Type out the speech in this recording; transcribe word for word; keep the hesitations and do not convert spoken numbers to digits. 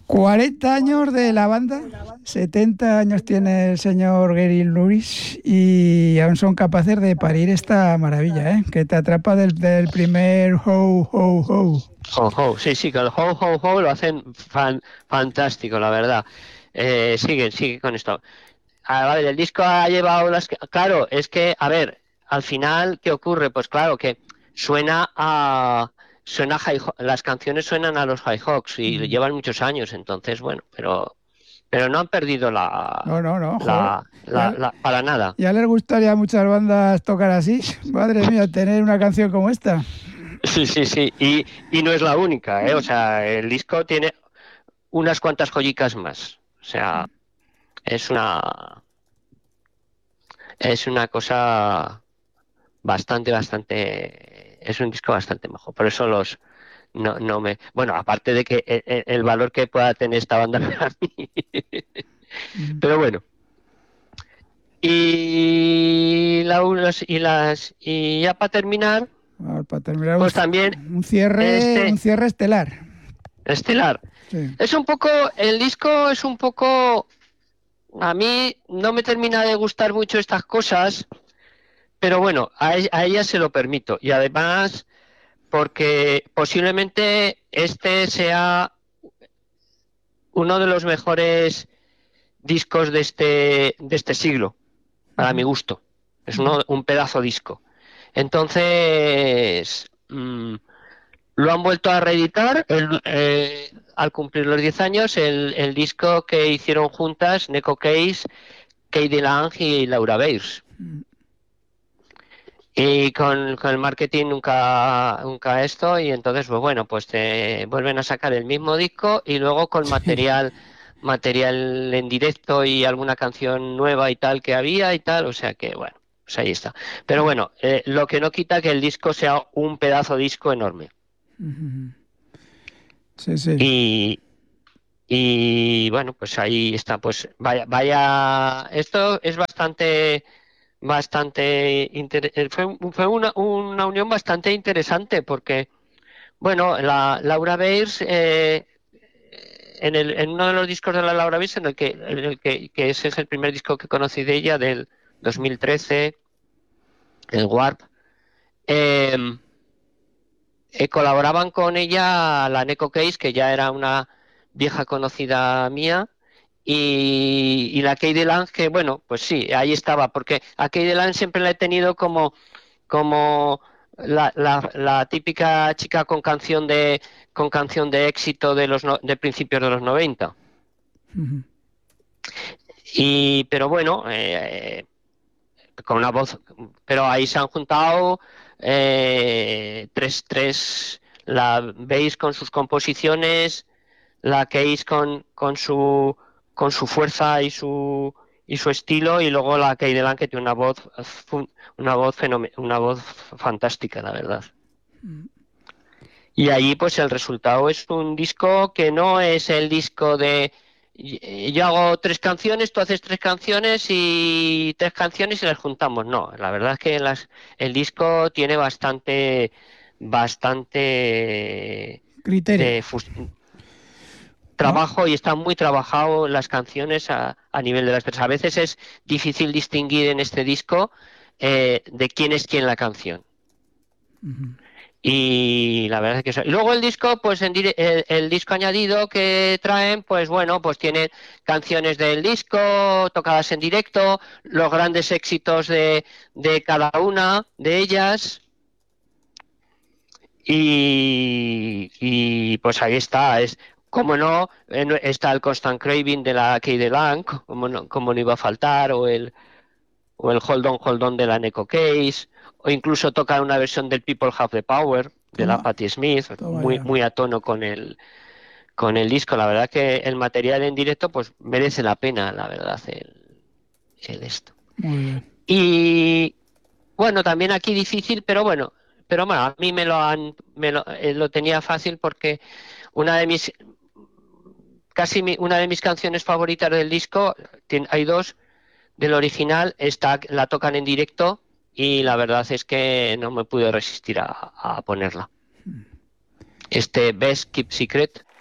cuarenta años de la banda, setenta años tiene el señor Gary Lewis y aún son capaces de parir esta maravilla, ¿eh? Que te atrapa del, del primer ho, ho, ho. Ho, ho. Sí, sí, con el ho, ho, ho lo hacen fan, fantástico, la verdad. Eh, sigue, sigue con esto. A ver, el disco ha llevado las... Claro, es que, a ver, al final, ¿qué ocurre? Pues claro, que suena a... Suena a High... Las canciones suenan a los Hi-Hawks y mm. llevan muchos años, entonces, bueno, pero... Pero no han perdido la... No, no, no, la, joder. la, Ya, la, para nada. Ya les gustaría a muchas bandas tocar así. Madre mía, tener una canción como esta. Sí, sí, sí. Y, y no es la única, ¿eh? O sea, el disco tiene unas cuantas joyicas más. O sea, es una... Es una cosa bastante, bastante... Es un disco bastante mejor. Por eso los... No, no me... Bueno, aparte de que el, el valor que pueda tener esta banda para mí. Pero bueno. Y, la, y las y ya para terminar, ver, para terminar pues un, también un cierre este, un cierre estelar. Estelar. Sí. Es un poco, el disco es un poco, a mí no me termina de gustar mucho estas cosas, pero bueno, a, a ella se lo permito. Y además, porque posiblemente este sea uno de los mejores discos de este, de este siglo, para uh-huh. mi gusto. Es uno, un pedazo disco. Entonces, mmm, lo han vuelto a reeditar el, eh, al cumplir los diez años, el, el disco que hicieron juntas Neko Case, Kate DeLange y Laura Bayers. Mm. Y con, con el marketing nunca nunca esto, y entonces pues bueno, pues te vuelven a sacar el mismo disco y luego con material material en directo y alguna canción nueva y tal que había y tal, o sea que bueno, pues ahí está. Pero bueno, eh, lo que no quita que el disco sea un pedazo disco enorme. Sí, sí. Y, y bueno, pues ahí está, pues vaya, vaya, esto es bastante, bastante, inter... fue, fue una, una unión bastante interesante porque, bueno, la Laura Bayers, eh, en, el, en uno de los discos de la Laura Bayers, en el que, en el que, que ese es el primer disco que conocí de ella, del dos mil trece, el Warp, eh, eh, colaboraban con ella la Neko Case, que ya era una vieja conocida mía, y, y la Kate DeLange, que bueno, pues sí, ahí estaba, porque a Kate DeLange siempre la he tenido como, como la, la, la típica chica con canción de con canción de éxito de los no, de principios de los noventa. Uh-huh. Y pero bueno, eh, con una voz, pero ahí se han juntado eh, tres, tres, la Bass con sus composiciones, la Case con, con su con su fuerza y su y su estilo, y luego la Kate DeLange, que tiene una voz una voz fenomen, una voz fantástica, la verdad. Mm. Y ahí pues el resultado es un disco que no es el disco de yo hago tres canciones, tú haces tres canciones y tres canciones y las juntamos. No, la verdad es que las, el disco tiene bastante bastante criterio. De fus- trabajo, ¿no? Y está muy trabajado las canciones a, a nivel de las personas. A veces es difícil distinguir en este disco eh, de quién es quién la canción. Uh-huh. Y la verdad es que eso. Y luego el disco, pues en dire- el, el disco añadido que traen, pues bueno, pues tiene canciones del disco tocadas en directo, los grandes éxitos de, de cada una de ellas. Y, y pues ahí está, es como no, está el Constant Craving de la Kate DeLange, como no, como no iba a faltar, o el o el Hold On, Hold On de la Neko Case, o incluso toca una versión del People Have the Power de toma, la Patti Smith, muy, muy a tono con el con el disco. La verdad que el material en directo pues merece la pena, la verdad, el, el esto. Muy bien. Y bueno, también aquí difícil, pero bueno, pero bueno, a mí me lo han me lo, eh, lo tenía fácil porque una de mis casi mi, una de mis canciones favoritas del disco, tiene, hay dos del original, está, la tocan en directo y la verdad es que no me pude resistir a, a ponerla. Este Best Kept Secret